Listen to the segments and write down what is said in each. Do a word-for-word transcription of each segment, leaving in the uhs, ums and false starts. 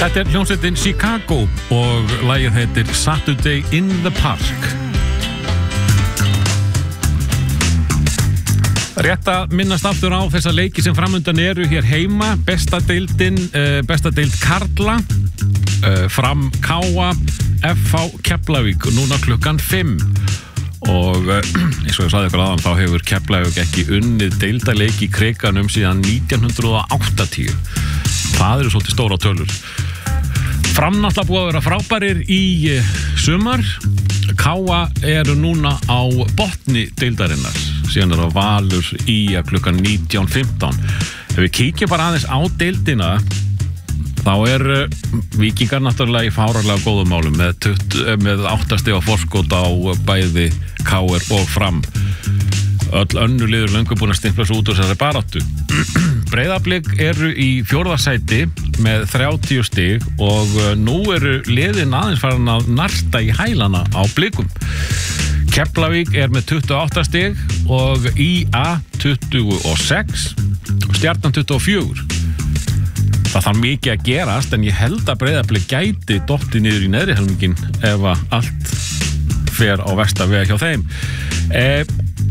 Þetta er hljómsveitin Chicago og lagið heitir Saturday in the Park. Rétt að minnast aftur á þessa leiki sem framundan eru hér heima. Besta deildin, uh, besta deild Karla, uh, Fram K A, F H Keflavík, núna klukkan fimm. Og uh, eins og ég sagði ykkur aðan, þá hefur Keflavík ekki unnið deildaleik í Krikanum síðan nítján hundruð áttatíu. Það eru svolítið stóra tölur. Fram náttúrulega búið að vera frábærir í sumar. K A eru núna á botni deildarinnar. Síðan er það Valur í að klukkan nítján fimmtán. Ef við kíkjum bara aðeins á deildina, þá er Víkingar náttúrulega í fáránlega góðum málum með, með átta stiga forskot á bæði K R og Fram. Öll önnur liður löngu búin að stimpla svo út úr þessari baráttu. Breiðablik eru í fjórða sæti með þrjátíu stig og nú eru liðin aðeins farin að narta í hælana á Blikum. Keflavík er með tuttugu og átta stig og I A tuttugu og sex og Stjarnan tuttugu og fjögur. Það þarf mikið að gerast, en ég held að Breiðablik gæti dottið niður í neðri helmingin ef að allt fer á versta vega hjá þeim. Eh,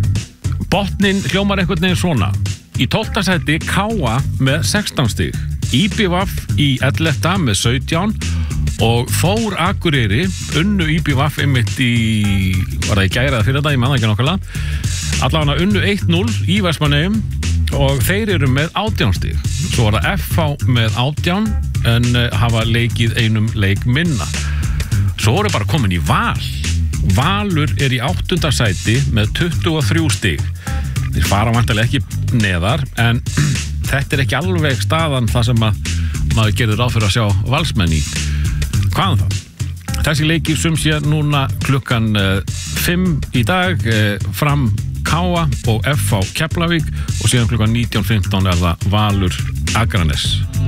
Botnin hljómar einhvern veginn svona. Í tólfta sæti K A með sextán stig, I B V í ellefta með sautján og Þór Akureyri unnu I B V einmitt í, var það í gæra fyrir þetta, ég manna ekki nokkulega, allavega unnu eitt núll í Vestmannaeyjum og þeir eru með átján stig. Svo var það F H með átján en hafa leikið einum leik minna. Svo voru bara komin í Val. Valur er í áttunda sæti með tuttugu og þrjú stig. Þeir fara vantilega ekki neðar, en þetta er ekki alveg staðan það sem að maður gerir ráð fyrir að sjá Valsmenn í. Hvaðan það? Þessi leikir sum sé núna klukkan fimm í dag, Fram K A og F H Keflavík og síðan klukkan nítján fimmtán er það Valur Akranes.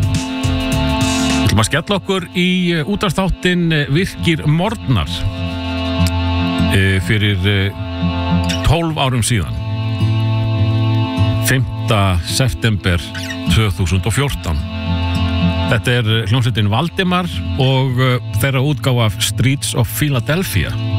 Við ætlum að skella okkur í útvarpsþáttinn Virkir morgnar fyrir tólf árum síðan, fimmta september tvö þúsund og fjórtán. Þetta er hljómsveitin Valdimar og þeirra útgáfa af Streets of Philadelphia.